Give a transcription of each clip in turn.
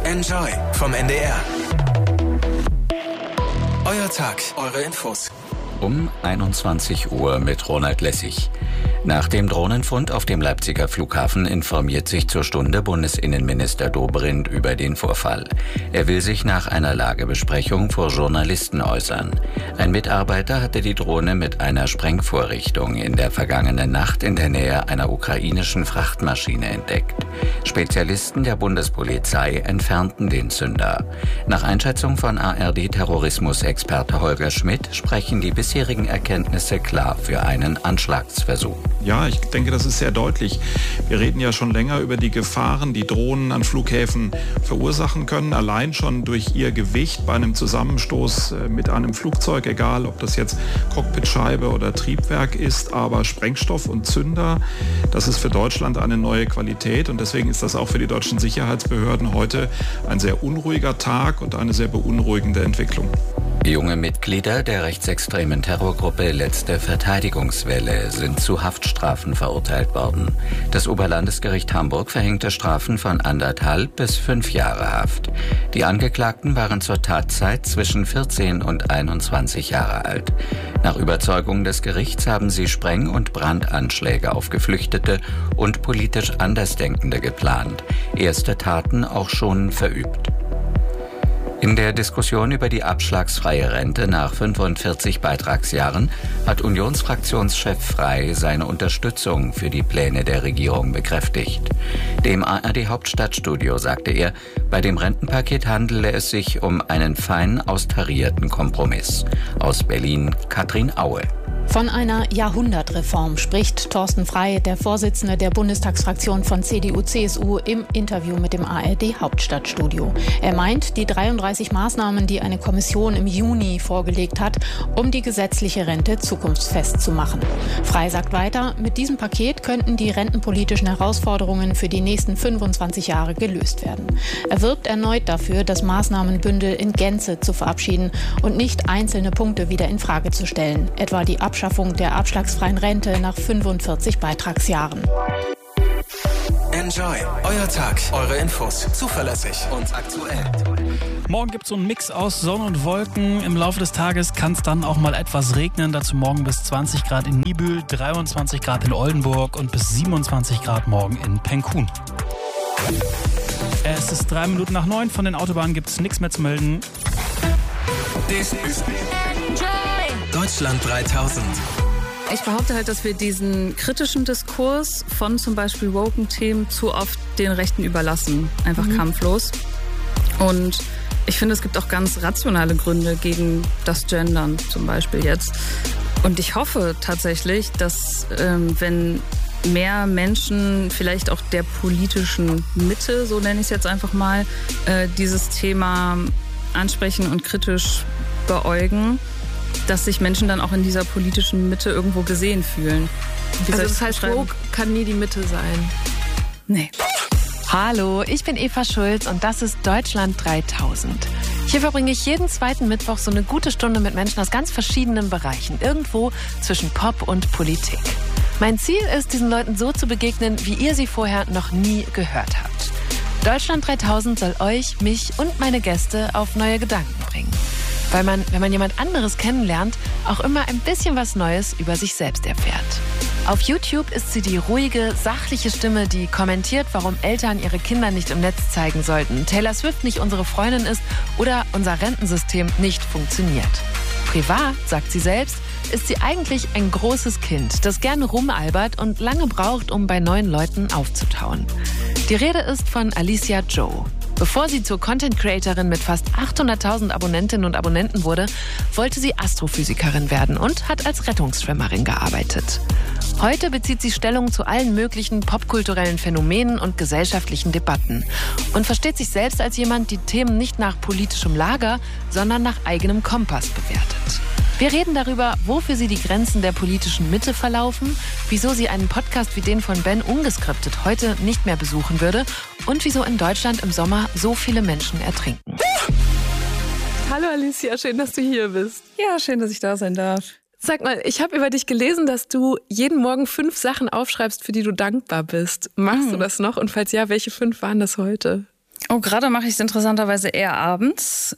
Enjoy vom NDR. Euer Tag, eure Infos. Um 21 Uhr mit Ronald Lessig. Nach dem Drohnenfund auf dem Leipziger Flughafen informiert sich zur Stunde Bundesinnenminister Dobrindt über den Vorfall. Er will sich nach einer Lagebesprechung vor Journalisten äußern. Ein Mitarbeiter hatte die Drohne mit einer Sprengvorrichtung in der vergangenen Nacht in der Nähe einer ukrainischen Frachtmaschine entdeckt. Spezialisten der Bundespolizei entfernten den Zünder. Nach Einschätzung von ARD-Terrorismusexperte Holger Schmidt sprechen die bisherigen Erkenntnisse klar für einen Anschlagsversuch. Ja, ich denke, das ist sehr deutlich. Wir reden ja schon länger über die Gefahren, die Drohnen an Flughäfen verursachen können. Allein schon durch ihr Gewicht bei einem Zusammenstoß mit einem Flugzeug, egal ob das jetzt Cockpitscheibe oder Triebwerk ist, aber Sprengstoff und Zünder, das ist für Deutschland eine neue Qualität und deswegen ist das auch für die deutschen Sicherheitsbehörden heute ein sehr unruhiger Tag und eine sehr beunruhigende Entwicklung. Junge Mitglieder der rechtsextremen Terrorgruppe Letzte Verteidigungswelle sind zu Haftstrafen verurteilt worden. Das Oberlandesgericht Hamburg verhängte Strafen von 1,5 bis 5 Jahre Haft. Die Angeklagten waren zur Tatzeit zwischen 14 und 21 Jahre alt. Nach Überzeugung des Gerichts haben sie Spreng- und Brandanschläge auf Geflüchtete und politisch Andersdenkende geplant. Erste Taten auch schon verübt. In der Diskussion über die abschlagsfreie Rente nach 45 Beitragsjahren hat Unionsfraktionschef Frey seine Unterstützung für die Pläne der Regierung bekräftigt. Dem ARD-Hauptstadtstudio sagte er, bei dem Rentenpaket handele es sich um einen fein austarierten Kompromiss. Aus Berlin Katrin Aue. Von einer Jahrhundertreform spricht Thorsten Frey, der Vorsitzende der Bundestagsfraktion von CDU/CSU, im Interview mit dem ARD-Hauptstadtstudio. Er meint, die 33 Maßnahmen, die eine Kommission im Juni vorgelegt hat, um die gesetzliche Rente zukunftsfest zu machen. Frey sagt weiter, mit diesem Paket könnten die rentenpolitischen Herausforderungen für die nächsten 25 Jahre gelöst werden. Er wirbt erneut dafür, das Maßnahmenbündel in Gänze zu verabschieden und nicht einzelne Punkte wieder in Frage zu stellen, etwa die Abschaffung der abschlagsfreien Rente nach 45 Beitragsjahren. Enjoy. Euer Tag, eure Infos. Zuverlässig und aktuell. Morgen gibt es so einen Mix aus Sonne und Wolken. Im Laufe des Tages kann es dann auch mal etwas regnen. Dazu morgen bis 20 Grad in Niebüll, 23 Grad in Oldenburg und bis 27 Grad morgen in Penkun. Es ist 3 Minuten nach 9. Von den Autobahnen gibt es nichts mehr zu melden. Das ist Deutschland 3000. Ich behaupte halt, dass wir diesen kritischen Diskurs von zum Beispiel woken-Themen zu oft den Rechten überlassen. Einfach kampflos. Und ich finde, es gibt auch ganz rationale Gründe gegen das Gendern zum Beispiel jetzt. Und ich hoffe tatsächlich, dass wenn mehr Menschen, vielleicht auch der politischen Mitte, so nenne ich es jetzt einfach mal, dieses Thema ansprechen und kritisch beäugen, dass sich Menschen dann auch in dieser politischen Mitte irgendwo gesehen fühlen. Also das heißt, woke kann nie die Mitte sein? Nee. Hallo, ich bin Eva Schulz und das ist Deutschland 3000. Hier verbringe ich jeden zweiten Mittwoch so eine gute Stunde mit Menschen aus ganz verschiedenen Bereichen, irgendwo zwischen Pop und Politik. Mein Ziel ist, diesen Leuten so zu begegnen, wie ihr sie vorher noch nie gehört habt. Deutschland 3000 soll euch, mich und meine Gäste auf neue Gedanken bringen. Weil man, wenn man jemand anderes kennenlernt, auch immer ein bisschen was Neues über sich selbst erfährt. Auf YouTube ist sie die ruhige, sachliche Stimme, die kommentiert, warum Eltern ihre Kinder nicht im Netz zeigen sollten, Taylor Swift nicht unsere Freundin ist oder unser Rentensystem nicht funktioniert. Privat, sagt sie selbst, ist sie eigentlich ein großes Kind, das gerne rumalbert und lange braucht, um bei neuen Leuten aufzutauen. Die Rede ist von Alicia Joe. Bevor sie zur Content-Creatorin mit fast 800.000 Abonnentinnen und Abonnenten wurde, wollte sie Astrophysikerin werden und hat als Rettungsschwimmerin gearbeitet. Heute bezieht sie Stellung zu allen möglichen popkulturellen Phänomenen und gesellschaftlichen Debatten und versteht sich selbst als jemand, die Themen nicht nach politischem Lager, sondern nach eigenem Kompass bewertet. Wir reden darüber, wofür sie die Grenzen der politischen Mitte verlaufen, wieso sie einen Podcast wie den von Ben ungeskriptet heute nicht mehr besuchen würde und wieso in Deutschland im Sommer so viele Menschen ertrinken. Hallo Alicia, schön, dass du hier bist. Ja, schön, dass ich da sein darf. Sag mal, ich habe über dich gelesen, dass du jeden Morgen 5 Sachen aufschreibst, für die du dankbar bist. Machst du das noch? Und falls ja, welche 5 waren das heute? Oh, gerade mache ich es interessanterweise eher abends.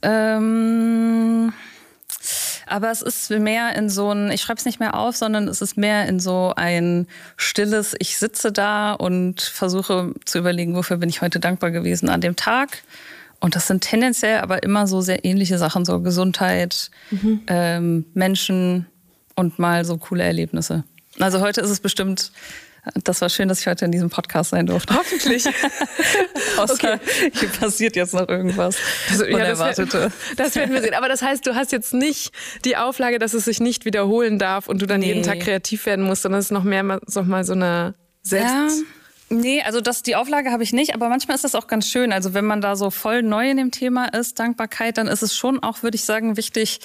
Aber es ist mehr in so ein, ich schreibe es nicht mehr auf, sondern es ist mehr in so ein stilles, ich sitze da und versuche zu überlegen, wofür bin ich heute dankbar gewesen an dem Tag. Und das sind tendenziell aber immer so sehr ähnliche Sachen, so Gesundheit, Menschen und mal so coole Erlebnisse. Also heute ist es bestimmt... Das war schön, dass ich heute in diesem Podcast sein durfte. Hoffentlich. Außer hier passiert jetzt noch irgendwas Unerwartete. Das werden wir sehen. Aber das heißt, du hast jetzt nicht die Auflage, dass es sich nicht wiederholen darf und du dann jeden Tag kreativ werden musst, sondern es ist noch mal so eine Selbst... Nee, also die Auflage habe ich nicht, aber manchmal ist das auch ganz schön. Also wenn man da so voll neu in dem Thema ist, Dankbarkeit, dann ist es schon auch, würde ich sagen, wichtig,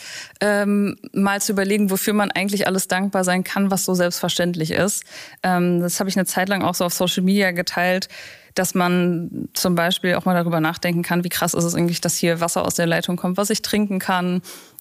mal zu überlegen, wofür man eigentlich alles dankbar sein kann, was so selbstverständlich ist. Das habe ich eine Zeit lang auch so auf Social Media geteilt, dass man zum Beispiel auch mal darüber nachdenken kann, wie krass ist es eigentlich, dass hier Wasser aus der Leitung kommt, was ich trinken kann.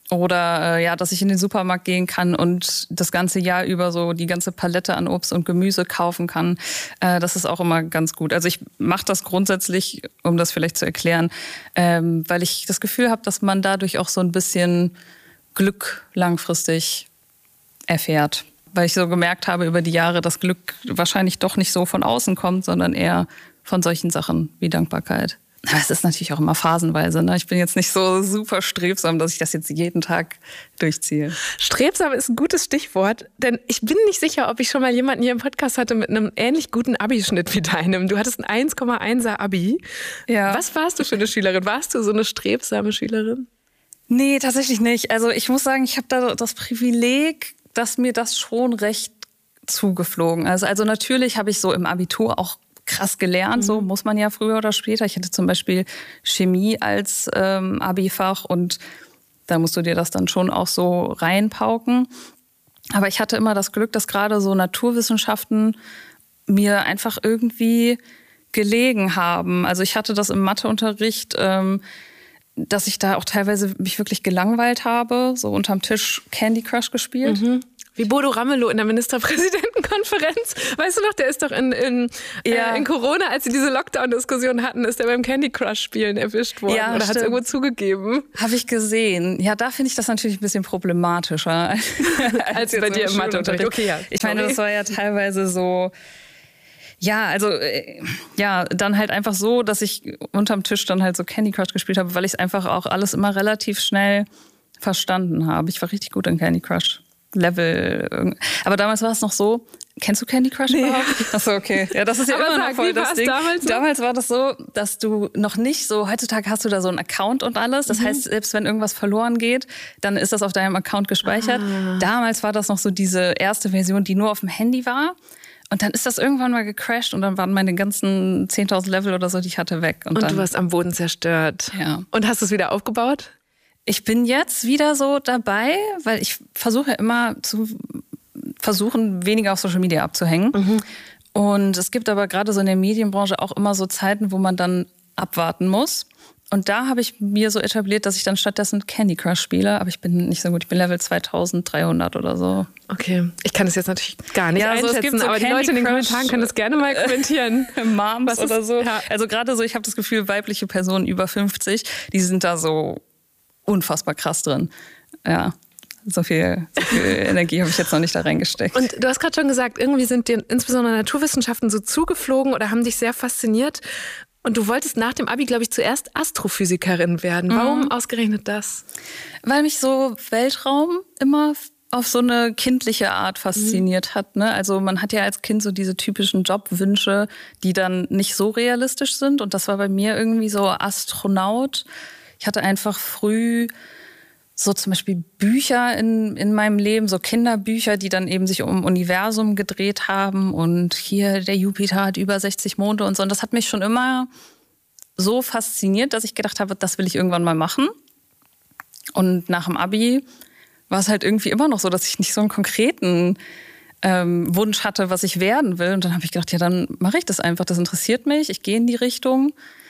Oder dass ich in den Supermarkt gehen kann und das ganze Jahr über so die ganze Palette an Obst und Gemüse kaufen kann. Das ist auch immer ganz gut. Also ich mache das grundsätzlich, um das vielleicht zu erklären, weil ich das Gefühl habe, dass man dadurch auch so ein bisschen Glück langfristig erfährt. Weil ich so gemerkt habe über die Jahre, dass Glück wahrscheinlich doch nicht so von außen kommt, sondern eher von solchen Sachen wie Dankbarkeit. Aber es ist natürlich auch immer phasenweise. Ne? Ich bin jetzt nicht so super strebsam, dass ich das jetzt jeden Tag durchziehe. Strebsam ist ein gutes Stichwort, denn ich bin nicht sicher, ob ich schon mal jemanden hier im Podcast hatte mit einem ähnlich guten Abischnitt wie deinem. Du hattest ein 1,1er Abi. Ja. Was warst du für eine Schülerin? Warst du so eine strebsame Schülerin? Nee, tatsächlich nicht. Also ich muss sagen, ich habe da das Privileg, dass mir das schon recht zugeflogen ist. Also natürlich habe ich so im Abitur auch krass gelernt, so muss man ja früher oder später. Ich hatte zum Beispiel Chemie als Abi-Fach und da musst du dir das dann schon auch so reinpauken. Aber ich hatte immer das Glück, dass gerade so Naturwissenschaften mir einfach irgendwie gelegen haben. Also ich hatte das im Matheunterricht, dass ich da auch teilweise mich wirklich gelangweilt habe, so unterm Tisch Candy Crush gespielt. Wie Bodo Ramelow in der Ministerpräsidentenkonferenz. Weißt du noch, der ist doch in Corona, als sie diese Lockdown-Diskussion hatten, ist der beim Candy Crush-Spielen erwischt worden. Ja, oder hat es irgendwo zugegeben? Habe ich gesehen. Ja, da finde ich das natürlich ein bisschen problematischer. als bei dir im Matheunterricht. Okay, ja. Ich meine, das war ja teilweise so... Ja, also dann halt einfach so, dass ich unterm Tisch dann halt so Candy Crush gespielt habe, weil ich es einfach auch alles immer relativ schnell verstanden habe. Ich war richtig gut in Candy Crush. Level. Aber damals war es noch so, kennst du Candy Crush überhaupt? Achso, okay. Ja, das ist ja immer noch voll das Ding. Damals war das so, dass du noch nicht so, heutzutage hast du da so einen Account und alles. Das heißt, selbst wenn irgendwas verloren geht, dann ist das auf deinem Account gespeichert. Damals war das noch so diese erste Version, die nur auf dem Handy war. Und dann ist das irgendwann mal gecrashed und dann waren meine ganzen 10.000 Level oder so, die ich hatte, weg. Und du warst am Boden zerstört. Ja. Und hast du es wieder aufgebaut? Ich bin jetzt wieder so dabei, weil ich versuche immer weniger auf Social Media abzuhängen. Und es gibt aber gerade so in der Medienbranche auch immer so Zeiten, wo man dann abwarten muss. Und da habe ich mir so etabliert, dass ich dann stattdessen Candy Crush spiele. Aber ich bin nicht so gut. Ich bin Level 2300 oder so. Okay. Ich kann das jetzt natürlich gar nicht einschätzen, es gibt so aber Candy die Leute in den Kommentaren können das gerne mal kommentieren. Moms oder so. Ja. Also gerade so, ich habe das Gefühl, weibliche Personen über 50, die sind da so unfassbar krass drin. Ja, so viel Energie habe ich jetzt noch nicht da reingesteckt. Und du hast gerade schon gesagt, irgendwie sind dir insbesondere Naturwissenschaften so zugeflogen oder haben dich sehr fasziniert. Und du wolltest nach dem Abi, glaube ich, zuerst Astrophysikerin werden. Warum ausgerechnet das? Weil mich so Weltraum immer auf so eine kindliche Art fasziniert hat. Ne? Also man hat ja als Kind so diese typischen Jobwünsche, die dann nicht so realistisch sind. Und das war bei mir irgendwie so Astronaut. Ich hatte einfach früh so zum Beispiel Bücher in meinem Leben, so Kinderbücher, die dann eben sich um Universum gedreht haben und hier der Jupiter hat über 60 Monde und so. Und das hat mich schon immer so fasziniert, dass ich gedacht habe, das will ich irgendwann mal machen. Und nach dem Abi war es halt irgendwie immer noch so, dass ich nicht so einen konkreten Wunsch hatte, was ich werden will. Und dann habe ich gedacht, ja, dann mache ich das einfach. Das interessiert mich. Ich gehe in die Richtung.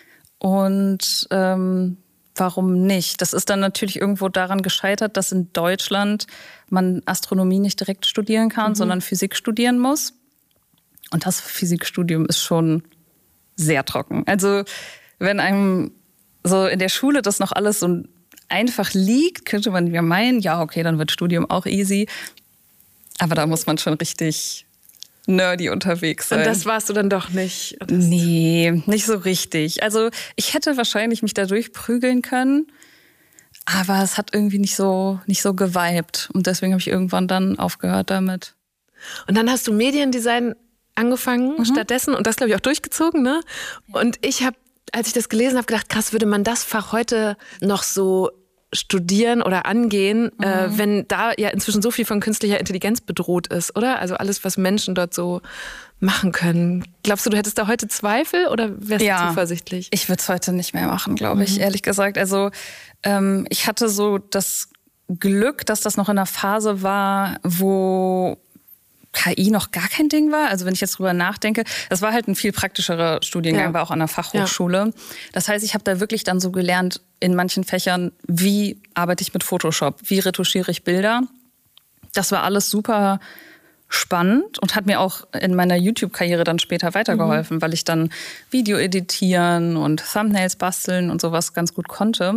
Und warum nicht? Das ist dann natürlich irgendwo daran gescheitert, dass in Deutschland man Astronomie nicht direkt studieren kann, sondern Physik studieren muss. Und das Physikstudium ist schon sehr trocken. Also wenn einem so in der Schule das noch alles so einfach liegt, könnte man ja meinen, ja, okay, dann wird Studium auch easy. Aber da muss man schon richtig nerdy unterwegs sein. Und das warst du dann doch nicht? Nee, nicht so richtig. Also ich hätte wahrscheinlich mich da durchprügeln können, aber es hat irgendwie nicht so geweibt. Und deswegen habe ich irgendwann dann aufgehört damit. Und dann hast du Mediendesign angefangen stattdessen und das, glaube ich, auch durchgezogen, ne? Ja. Und ich habe, als ich das gelesen habe, gedacht, krass, würde man das Fach heute noch so studieren oder angehen, wenn da ja inzwischen so viel von künstlicher Intelligenz bedroht ist, oder? Also alles, was Menschen dort so machen können. Glaubst du hättest da heute Zweifel oder wärst du zuversichtlich? Ich würde es heute nicht mehr machen, glaube ich, ehrlich gesagt. Also ich hatte so das Glück, dass das noch in einer Phase war, wo KI noch gar kein Ding war. Also wenn ich jetzt drüber nachdenke, das war halt ein viel praktischerer Studiengang, war auch an der Fachhochschule. Ja. Das heißt, ich habe da wirklich dann so gelernt in manchen Fächern, wie arbeite ich mit Photoshop, wie retuschiere ich Bilder. Das war alles super spannend und hat mir auch in meiner YouTube-Karriere dann später weitergeholfen, weil ich dann Video editieren und Thumbnails basteln und sowas ganz gut konnte.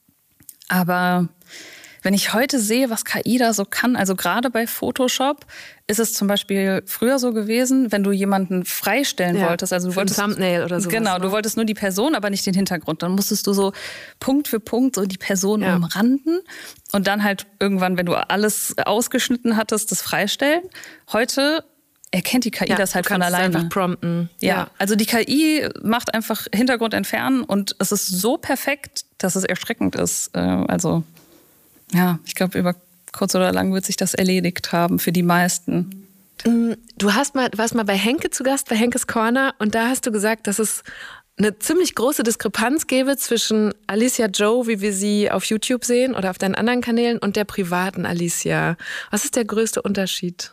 Aber wenn ich heute sehe, was KI da so kann, also gerade bei Photoshop, ist es zum Beispiel früher so gewesen, wenn du jemanden freistellen wolltest, also du wolltest ein Thumbnail oder sowas. Genau, du wolltest nur die Person, aber nicht den Hintergrund. Dann musstest du so Punkt für Punkt so die Person umranden und dann halt irgendwann, wenn du alles ausgeschnitten hattest, das freistellen. Heute erkennt die KI das halt von alleine. Einfach prompten. Ja, also die KI macht einfach Hintergrund entfernen und es ist so perfekt, dass es erschreckend ist. Also ja, ich glaube, über kurz oder lang wird sich das erledigt haben für die meisten. Du warst mal bei Henke zu Gast, bei Henkes Corner, und da hast du gesagt, dass es eine ziemlich große Diskrepanz gäbe zwischen Alicia Joe, wie wir sie auf YouTube sehen oder auf deinen anderen Kanälen, und der privaten Alicia. Was ist der größte Unterschied?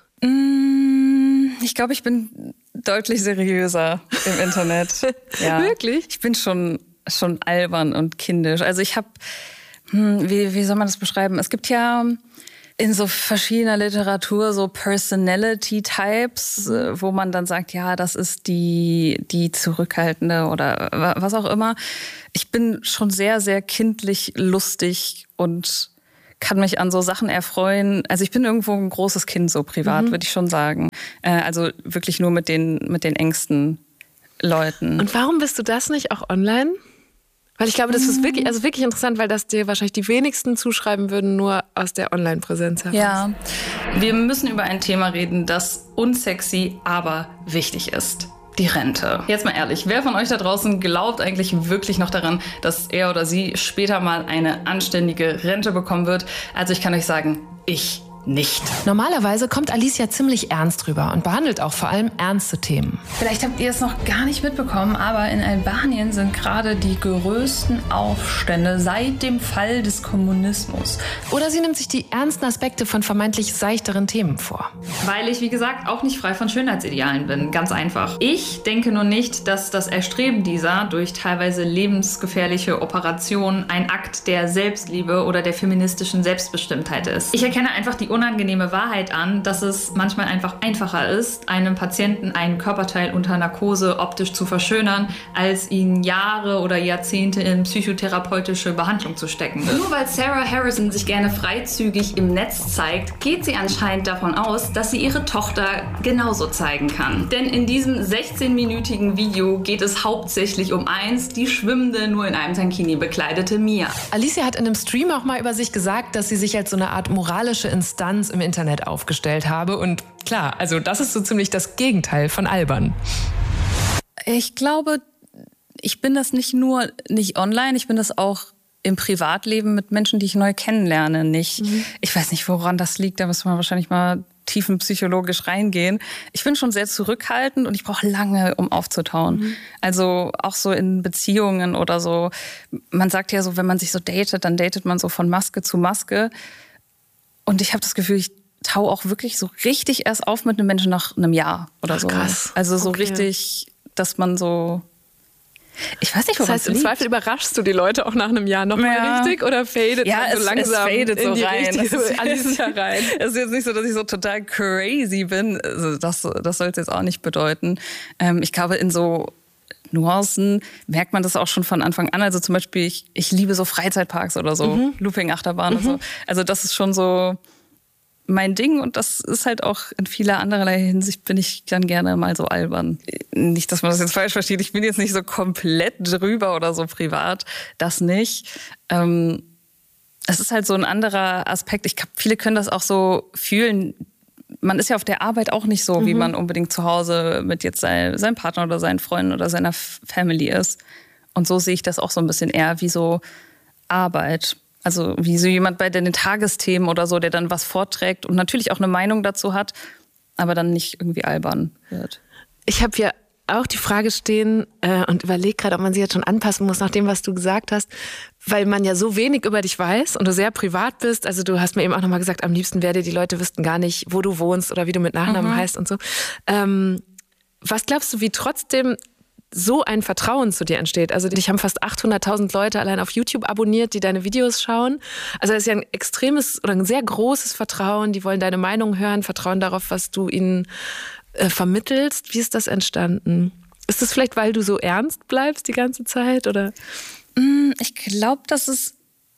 Ich glaube, ich bin deutlich seriöser im Internet. Ja. Wirklich? Ich bin schon albern und kindisch. Also ich habe wie soll man das beschreiben? Es gibt ja in so verschiedener Literatur so Personality-Types, wo man dann sagt, ja, das ist die Zurückhaltende oder was auch immer. Ich bin schon sehr, sehr kindlich lustig und kann mich an so Sachen erfreuen. Also ich bin irgendwo ein großes Kind, so privat, würde ich schon sagen. Also wirklich nur mit den engsten Leuten. Und warum bist du das nicht auch online? Weil ich glaube, das ist wirklich interessant, weil das dir wahrscheinlich die wenigsten zuschreiben würden, nur aus der Online-Präsenz heraus. Ja, wir müssen über ein Thema reden, das unsexy, aber wichtig ist. Die Rente. Jetzt mal ehrlich, wer von euch da draußen glaubt eigentlich wirklich noch daran, dass er oder sie später mal eine anständige Rente bekommen wird? Also ich kann euch sagen, ich nicht. Normalerweise kommt Alicia ziemlich ernst rüber und behandelt auch vor allem ernste Themen. Vielleicht habt ihr es noch gar nicht mitbekommen, aber in Albanien sind gerade die größten Aufstände seit dem Fall des Kommunismus. Oder sie nimmt sich die ernsten Aspekte von vermeintlich seichteren Themen vor. Weil ich, wie gesagt, auch nicht frei von Schönheitsidealen bin. Ganz einfach. Ich denke nur nicht, dass das Erstreben dieser durch teilweise lebensgefährliche Operationen ein Akt der Selbstliebe oder der feministischen Selbstbestimmtheit ist. Ich erkenne einfach die unangenehme Wahrheit an, dass es manchmal einfach einfacher ist, einem Patienten einen Körperteil unter Narkose optisch zu verschönern, als ihn Jahre oder Jahrzehnte in psychotherapeutische Behandlung zu stecken. Nur weil Sarah Harrison sich gerne freizügig im Netz zeigt, geht sie anscheinend davon aus, dass sie ihre Tochter genauso zeigen kann. Denn in diesem 16-minütigen Video geht es hauptsächlich um eins, die schwimmende, nur in einem Tankini bekleidete Mia. Alicia hat in einem Stream auch mal über sich gesagt, dass sie sich als so eine Art moralische Instanz im Internet aufgestellt habe. Und klar, also das ist so ziemlich das Gegenteil von albern. Ich glaube, ich bin das nicht online, ich bin das auch im Privatleben mit Menschen, die ich neu kennenlerne, nicht. Ich weiß nicht, woran das liegt, da müssen wir wahrscheinlich mal tiefenpsychologisch reingehen. Ich bin schon sehr zurückhaltend und ich brauche lange, um aufzutauen. Also auch so in Beziehungen oder so. Man sagt ja so, wenn man sich so datet, dann datet man so von Maske zu Maske. Und ich habe das Gefühl, ich taue auch wirklich so richtig erst auf mit einem Menschen nach einem Jahr oder so. Krass. Also so richtig, dass man so... Ich weiß nicht, woran das heißt, im Zweifel überraschst du die Leute auch nach einem Jahr nochmal richtig oder fadet man so langsam es fadet in die so rein. richtige Alicia rein? Es ist jetzt nicht so, dass ich so total crazy bin. Also das soll es jetzt auch nicht bedeuten. Ich glaube, in so Nuancen merkt man das auch schon von Anfang an. Also zum Beispiel, ich liebe so Freizeitparks oder so, Looping-Achterbahn und so. Also das ist schon so mein Ding und das ist halt auch in vieler andererlei Hinsicht bin ich dann gerne mal so albern. Nicht, dass man das jetzt falsch versteht. Ich bin jetzt nicht so komplett drüber oder so privat. Das nicht. Es ist halt so ein anderer Aspekt. Viele können das auch so fühlen. Man ist ja auf der Arbeit auch nicht so, wie man unbedingt zu Hause mit jetzt seinem Partner oder seinen Freunden oder seiner Family ist. Und so sehe ich das auch so ein bisschen eher wie so Arbeit. Also wie so jemand bei den Tagesthemen oder so, der dann was vorträgt und natürlich auch eine Meinung dazu hat, aber dann nicht irgendwie albern wird. Ich habe hier auch die Frage stehen und überlege gerade, ob man sie jetzt schon anpassen muss nach dem, was du gesagt hast, weil man ja so wenig über dich weiß und du sehr privat bist. Also du hast mir eben auch nochmal gesagt, am liebsten wäre dir, die Leute wüssten gar nicht, wo du wohnst oder wie du mit Nachnamen heißt und so. Was glaubst du, wie trotzdem so ein Vertrauen zu dir entsteht? Also dich haben fast 800.000 Leute allein auf YouTube abonniert, die deine Videos schauen. Also das ist ja ein extremes oder ein sehr großes Vertrauen. Die wollen deine Meinung hören, vertrauen darauf, was du ihnen vermittelst. Wie ist das entstanden? Ist das vielleicht, weil du so ernst bleibst die ganze Zeit, oder? Ich glaube, das ist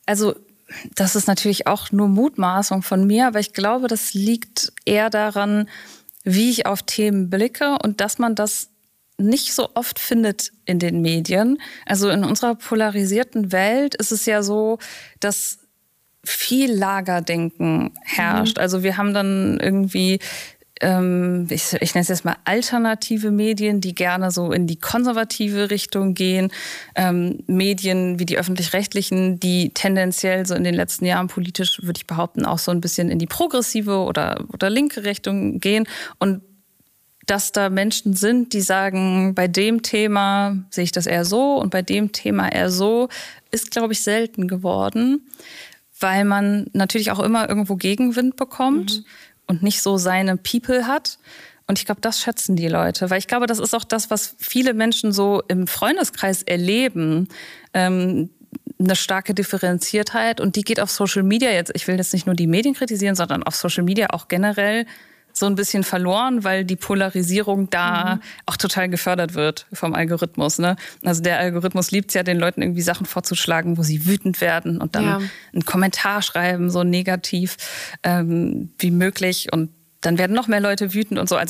natürlich auch nur Mutmaßung von mir, aber ich glaube, das liegt eher daran, wie ich auf Themen blicke und dass man das nicht so oft findet in den Medien. Also in unserer polarisierten Welt ist es ja so, dass viel Lagerdenken herrscht. Also wir haben dann irgendwie ich nenne es jetzt mal alternative Medien, die gerne so in die konservative Richtung gehen. Medien wie die öffentlich-rechtlichen, die tendenziell so in den letzten Jahren politisch, würde ich behaupten, auch so ein bisschen in die progressive oder linke Richtung gehen. Und dass da Menschen sind, die sagen, bei dem Thema sehe ich das eher so und bei dem Thema eher so, ist, glaube ich, selten geworden, weil man natürlich auch immer irgendwo Gegenwind bekommt. Und nicht so seine People hat. Und ich glaube, das schätzen die Leute. Weil ich glaube, das ist auch das, was viele Menschen so im Freundeskreis erleben. Eine starke Differenziertheit. Und die geht auf Social Media jetzt, ich will jetzt nicht nur die Medien kritisieren, sondern auf Social Media auch generell so ein bisschen verloren, weil die Polarisierung da auch total gefördert wird vom Algorithmus. Ne? Also der Algorithmus liebt es ja, den Leuten irgendwie Sachen vorzuschlagen, wo sie wütend werden und dann einen Kommentar schreiben, so negativ wie möglich. Und dann werden noch mehr Leute wütend und so. Also